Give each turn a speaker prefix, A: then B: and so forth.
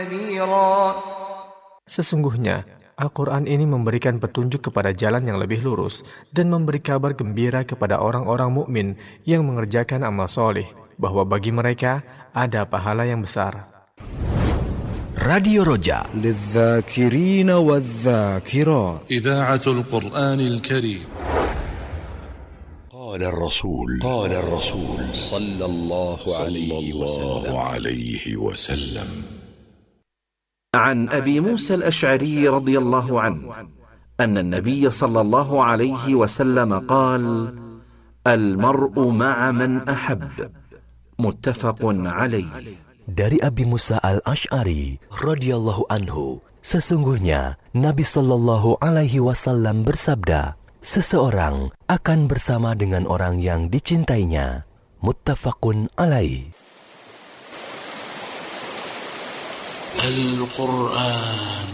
A: Sesungguhnya, Al-Quran ini memberikan petunjuk kepada jalan yang lebih lurus dan memberi kabar gembira kepada orang-orang mukmin yang mengerjakan amal soleh, bahwa bagi mereka ada pahala yang besar.
B: Radio Roja
C: للذاكرين والذاكرات
D: إذاعة القرآن الكريم.
B: قال الرسول صلى الله عليه وسلم
E: عن أبي موسى الأشعري رضي الله عنه أن النبي صلى الله عليه وسلم قال: المرء مع من أحب. متفق عليه.
F: Dari Abi Musa al-Ash'ari radhiyallahu anhu, sesungguhnya Nabi sallallahu alaihi wasallam bersabda, seseorang akan bersama dengan orang yang dicintainya. Muttafaqun alaih.
D: Al-Quran